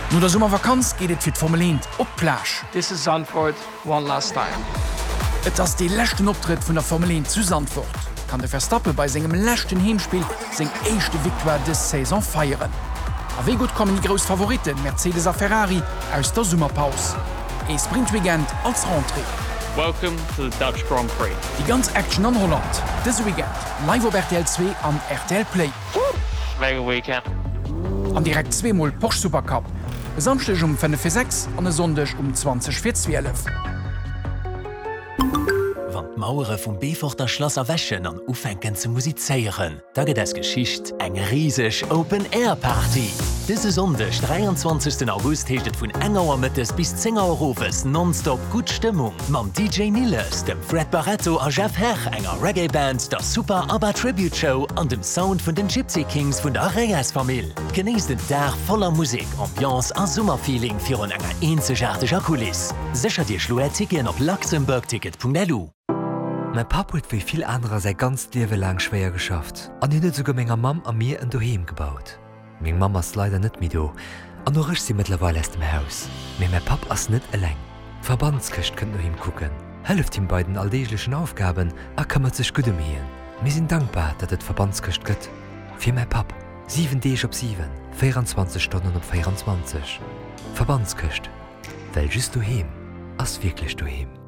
Nur der Sommervakanz geht et fir Formel 1 op Plage. This is Zandvoort one last time. Et ass de lächten Optritt vun der Formel 1 zu Zandvoort. Kann de Verstappe bei segem lächten Heemspiel seg éischchte Victoire des Saison feieren. Aéi gut kommen die gros Favoriten Mercedes a Ferrari aus der Summerpaus. E Sprintweekend als Rentrée. Welcome to the Dutch Grand Prix. Die ganz Action an Holland. Dese Weekend live op RTL 2 an RTL Play. Mega weekend. An direkt 2mal Porsche Supercup. Samstech um 5:06 an e Sondech um 20:12. Mauere vum Beforter Schlosser wäschen an ufenken ze musizeieren. Da get es Geschicht eng riesg Open-Air-Party. Dise Sondech 23. August heeschtet vun enger Mëttes bis 10 Rofes nonstop gut Stimmung. Mam DJ Niles, dem Fred Barretto a Jeff Hech enger Reggae-Band, der Super ABBA Tribute Show an dem Sound vun den Gypsy Kings vun der Reyes-Famill. Geneest den Dach voller Musik, Ambiance a Summerfeeling fir an enger eenzegartiger Kulis. Secher Dir Schluetiken op luxemburgticket.lu. Mein Pap huet wie viel anderer sei ganz Liewe lang schwer geschafft. An hinnet sogar méger Mam a mir en Doheem gebaut. Mg Mama ist leider net mit do, an no rich sie mittlerweile aus dem Haus. Me mein Pap ass net eleng. Verbandskircht könnt nur hingucken. Helft ihm bei den alldeeglichen Aufgaben, kammert sech gut hien. Mir sind dankbar, dat et Verbandskircht gëtt. Für mein Pap, 7 Dech op 7, 24 Stunden op 24. Verbandskircht. Well just du heem, ass wirklich du heem.